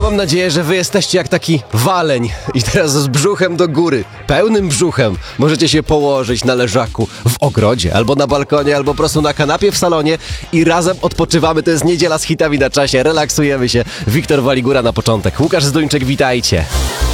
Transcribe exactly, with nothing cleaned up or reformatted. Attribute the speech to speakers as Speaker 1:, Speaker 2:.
Speaker 1: mam nadzieję, że wy jesteście jak taki waleń i teraz z brzuchem do góry, pełnym brzuchem możecie się położyć na leżaku w ogrodzie, albo na balkonie, albo po prostu na kanapie w salonie i razem odpoczywamy. To jest Niedziela z hitami na czasie, relaksujemy się. Wiktor Waligura na początek. Łukasz Zduńczyk, witajcie.